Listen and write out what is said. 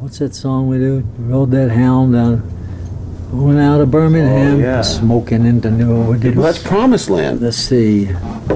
what's that song we do? Rode that hound down, went out of Birmingham, Oh, yeah. smoking into New. Well, that's Promised Land. Let's see.